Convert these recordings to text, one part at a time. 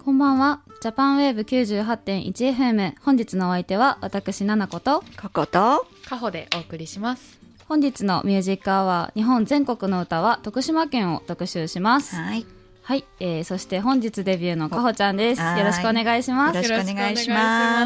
こんばんは。ジャパンウェーブ 98.1FM。 本日のお相手は私ななことこことカホでお送りします。 本日のミュージックアワー日本全国の歌は徳島県を特集します。はい、そして本日デビューのかほちゃんです。よろしくお願いします。 よろしくお願いします。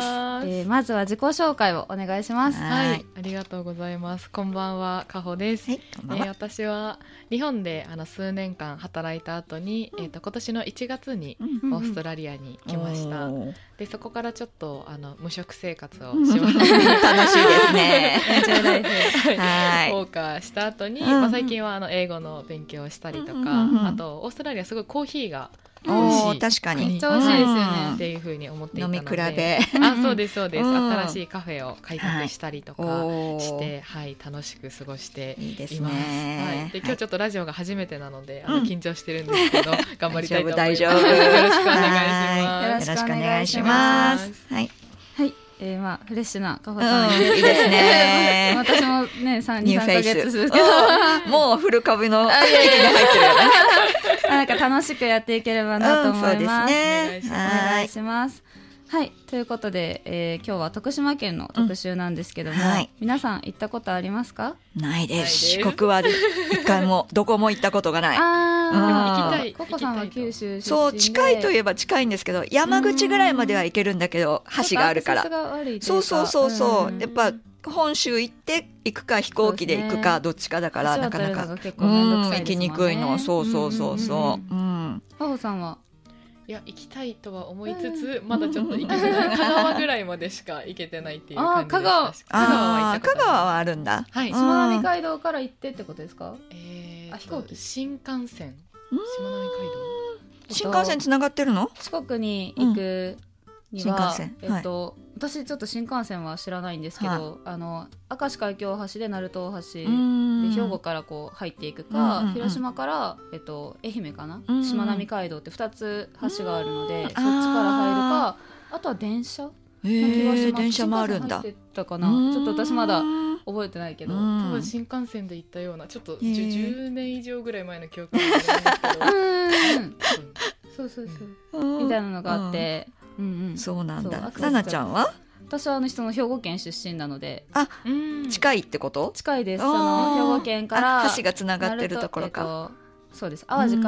まずは自己紹介をお願いします。 はい、ありがとうございます。こんばんは、かほです。 はい、こんばんは。 私は日本で数年間働いた後に、今年の1月にオーストラリアに来ました。でそこからちょっと無職生活をします。 楽しいですね。 はい、謳歌した後に、最近は英語の勉強をしたりとか、あとオーストラリアすごいコーヒーが美味しい、 確かにめっちゃ美味しいですよね、 っていう風に思っていたので、 飲み比べそうですそうです、新しいカフェを開拓したりとかして、はい、楽しく過ごしています。 いいですね。 で今日ちょっとラジオが初めてなので緊張してるんですけど、頑張りたいと思います。 大丈夫、 よろしくお願いします。 よろしくお願いします。はい、 はい。フレッシュなかほさん、 いいですね。 私もね、2、3ヶ月ですけど、もうフル株の域に入ってるよね。 なんか楽しくやっていければなと思います。 そうですね。 お願いします。はい、ということで、今日は徳島県の特集なんですけども、皆さん行ったことありますか？ ないです。四国は一回もどこも行ったことがない。 行きたい。 ココさんは九州出身で、 そう近いといえば近いんですけど、山口ぐらいまでは行けるんだけど、橋があるから。そうやっぱ本州行くか飛行機で行くかどっちかだから、なかなか行きにくいの。そう。 かほさんは？ いや、行きたいとは思いつつ、まだちょっと行けてない。香川ぐらいまでしか行けてないっていう感じでした。 香川はあるんだ。 はい、しまなみ海道から行ってってことですか？ 飛行機、新幹線、しまなみ海道。 新幹線つながってるの？ 四国に行くには、 新幹線、 私ちょっと新幹線は知らないんですけど、明石海峡大橋で鳴門大橋で兵庫からこう入っていくか、広島から、愛媛かな、しまなみ海道って2つ橋があるので、そっちから入るか、あとは電車、 電車もあるんだ。 入ってたかな、ちょっと私まだ覚えてないけど、多分新幹線で行ったような、ちょっと10年以上ぐらい前の記憶があるんですけど、 そうみたいなのがあって、 そうなんだ。ななちゃんは？ 私はその兵庫県出身なので、 近いってこと？ 近いです。兵庫県から橋がつながってるところか。 そうです。淡路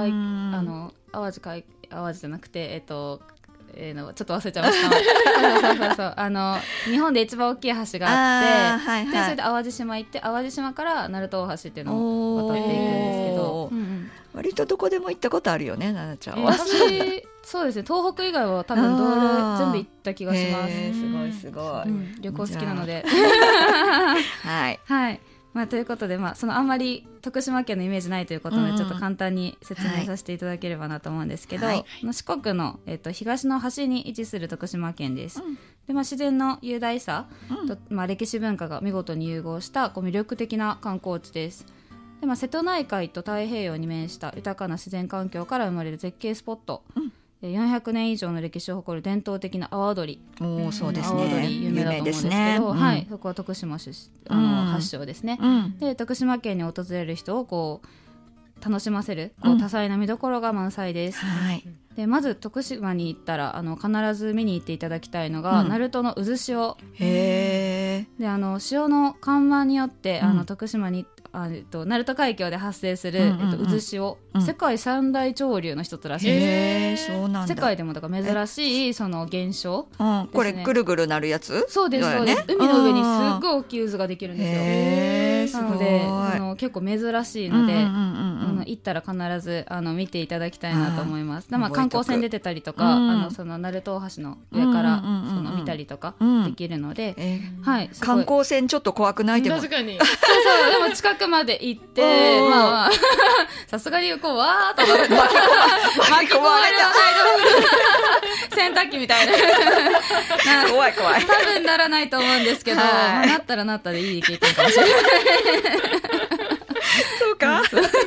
じゃなくてちょっと忘れちゃいました。そう日本で一番大きい橋があって、でそれで淡路島行って、淡路島から鳴門大橋っていうのを渡っていくんですけど、 割とどこでも行ったことあるよね、ななちゃんは。 私そうですね、東北以外は多分全部行った気がします。 すごい、 旅行好きなのではい、 ということで、あんまり徳島県のイメージないということで、ちょっと簡単に説明させていただければなと思うんですけど、四国の、東の端に位置する徳島県です。で自然の雄大さと、歴史文化が見事に融合した魅力的な観光地です。で瀬戸内海と太平洋に面した豊かな自然環境から生まれる絶景スポット、400年以上の歴史を誇る伝統的な阿波踊り、 そうですね、 阿波踊り有名だと思うんですけど、そこは徳島発祥ですね。で徳島県に訪れる人を楽しませる多彩な見どころが満載です。でまず徳島に行ったら必ず見に行っていただきたいのが、鳴門の渦潮で、潮の干満によって、徳島に鳴門海峡で発生する、渦潮、世界三大潮流の一つらしいです。 そうなんだ。 世界でもだから珍しいその現象、 これぐるぐるなるやつ？ そうです、そうです。海の上にすっごい大きい渦ができるんですよ。なので結構珍しいので、行ったら必ず見ていただきたいなと思います。観光船出てたりとか、その鳴門大橋の上から見たりとかできるので、 観光船ちょっと怖くない？でも確かに。 でも近くまで行って、さすがにわーっと巻き込まれた洗濯機みたいな怖い多分ならないと思うんですけど、なったらなったでいい経験かもしれない。 そうか。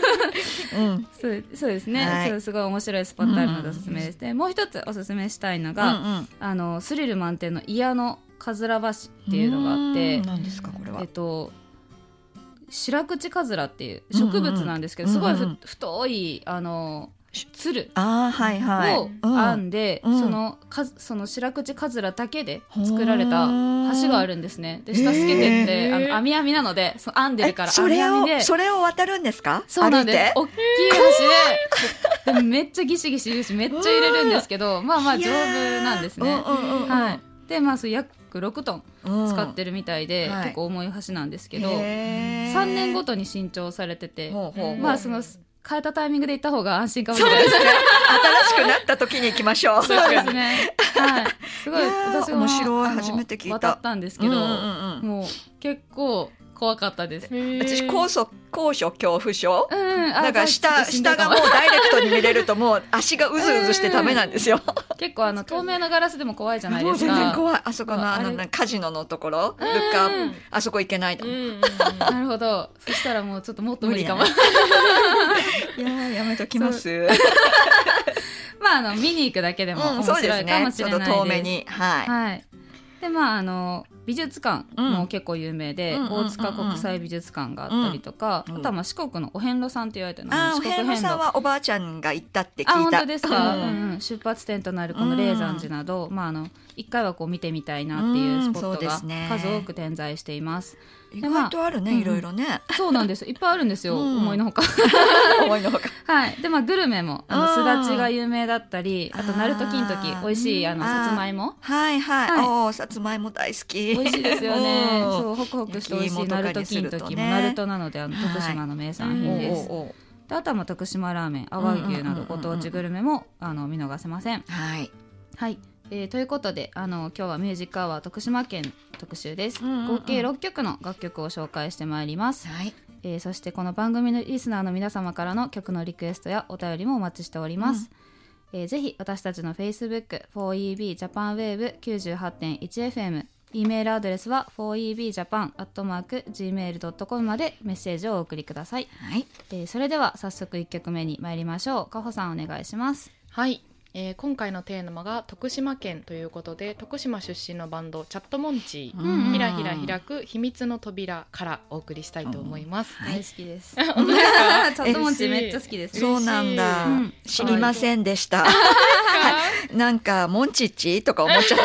そうですね、すごい面白いスポットあるのでおすすめです。でもう一つおすすめしたいのが、スリル満点の祖谷のかずら橋っていうのがあって、 何ですかこれは？ 白口カズラっていう植物なんですけど、すごい太い鶴を編んで、その白口かずらだけで作られた橋があるんですね。で下透けてって網網なので、その編んでるから網網でそれを渡るんですか？ そうなんです。大きい橋でめっちゃギシギシ言うしめっちゃ入れるんですけど、まあまあ丈夫なんですね。はい。でまあそう約6トン使ってるみたいで、結構重い橋なんですけど、3年ごとに新調されてて、まあその変えたタイミングで行った方が安心かもしれないですね。 新しくなった時に行きましょう。 そうですね。はい。すごい私も面白い、初めて聞いた。 渡ったんですけど、もう結構怖かったです。 私高所恐怖症、だから下がもうダイレクトに見れるともう足がうずうずしてダメなんですよ。 結構透明なガラスでも怖いじゃないですか。 もう全然怖い。あそこのカジノのところ、ルッカー、あそこ行けないと。 なるほど。そしたらもうちょっともっと無理かも。 いややめときます。 まあ見に行くだけでも面白いかもしれないです。 ちょっと遠目に。 はい。でまあ美術館も結構有名で、大塚国際美術館があったりとか、あとはまあ四国のお遍路さんって言われてるの。 お遍路さんはおばあちゃんが行ったって聞いた。 本当ですか？出発点となるこの霊山寺など、まあ一回はこう見てみたいなっていうスポットが数多く点在しています。 意外とあるね、いろいろね。 そうなんです。いっぱいあるんですよ。思いのほか。 思いのほか。 はい。でグルメもすだちが有名だったり、あと鳴門金時美味しいさつまいも。 はいはい。さつまいも大好き。 美味しいですよね。そうホクホクして美味しい鳴門金時も鳴門なので徳島の名産品です。であとは徳島ラーメン、阿波牛などご当地グルメも見逃せません。 はいはい。ということで今日はミュージックアワー徳島県特集です。合計6曲の楽曲を紹介してまいります。 はい。 そしてこの番組のリスナーの皆様からの曲のリクエストやお便りもお待ちしております。ぜひ私たちの Facebook 4EB Japan Wave98.1FM、 E メールアドレスは 4ebjapan@gmail.com までメッセージをお送りください。 はい。 それでは早速1曲目に参りましょう。かほさんお願いします。 はい。今回のテーマが徳島県ということで、徳島出身のバンドチャットモンチー、ひらひら開く秘密の扉からお送りしたいと思います。 大好きです。チャットモンチーめっちゃ好きです。 そうなんだ。知りませんでした。なんかモンチッチとか思っちゃった。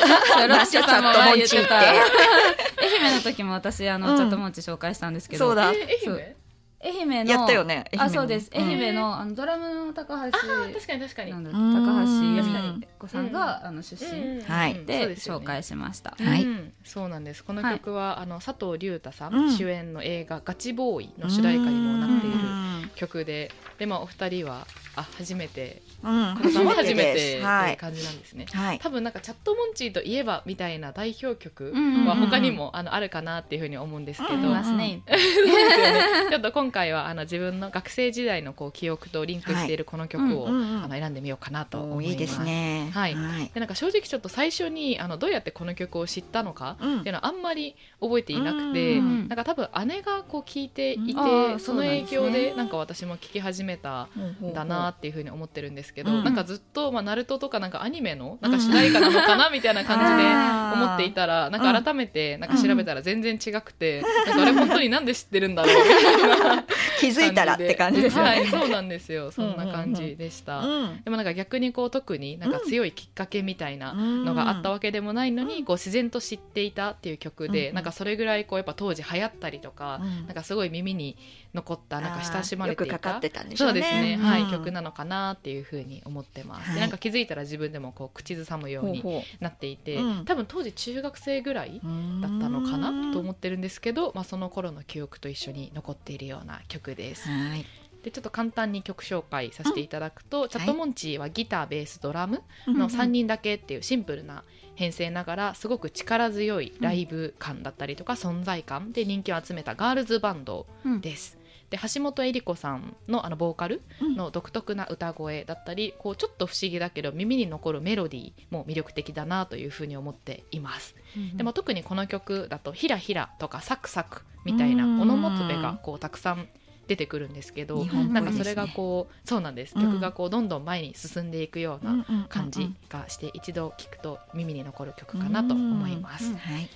ロッシュさんも前言ってた。愛媛の時も私チャットモンチー紹介したんですけど。 そうだ。 愛媛のやったよね。 そうです。愛媛のドラムの高橋、 確かに高橋由美子さんが出身で紹介しました。 はい。 そうなんです。この曲は佐藤隆太さん主演の映画ガチボーイの主題歌にもなっている曲で、でお二人は初めて、初めてって感じなんですね。多分なんかチャットモンチーといえばみたいな代表曲は他にもあるかなっていうふうに思うんですけど、ちょっと今回は自分の学生時代の記憶とリンクしているこの曲を選んでみようかなと思います。 いいですね。 はい。でなんか正直ちょっと最初にどうやってこの曲を知ったのかっていうのはあんまり覚えていなくて、なんか多分姉が聴いていて、その影響でなんか私も聴き始めたんだなっていうふうに思ってるんですけど、なんかずっとナルトとかなんかアニメのなんか主題歌なのかなみたいな感じで思っていたら、なんか改めてなんか調べたら全然違くて、なんかあれ本当になんで知ってるんだろうみたいな気づいたらって感じですよね。 はい、そうなんですよ。そんな感じでした。でもなんか逆に特になんか強いきっかけみたいなのがあったわけでもないのに、自然と知っていたっていう曲で、なんかそれぐらいやっぱ当時流行ったりとか、なんかすごい耳に残ったなんか親しまれていた、 よくかかってたんでしょうね。 そうですね、はい、曲なのかなっていうふうに思ってます。でなんか気づいたら自分でも口ずさむようになっていて、多分当時中学生ぐらいだったのかなと思ってるんですけど、その頃の記憶と一緒に残っているような曲です。 はい。 でちょっと簡単に曲紹介させていただくと、チャットモンチーはギター、ベース、ドラムの3人だけっていうシンプルな編成ながら、すごく力強いライブ感だったりとか存在感で人気を集めたガールズバンドです。で橋本恵里子さんのボーカルの独特な歌声だったり、ちょっと不思議だけど耳に残るメロディーも魅力的だなというふうに思っています。でも特にこの曲だとヒラヒラとかサクサクみたいなオノマトペがたくさん出てくるんですけど、なんかそれがそうなんです、曲がどんどん前に進んでいくような感じがして、一度聴くと耳に残る曲かなと思います。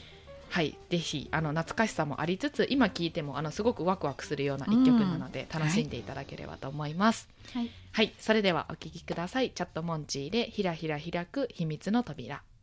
はい、ぜひ懐かしさもありつつ今聴いてもすごくワクワクするような一曲なので、楽しんでいただければと思います。はい、はい、それではお聴きください。チャットモンチーでひらひら開く秘密の扉。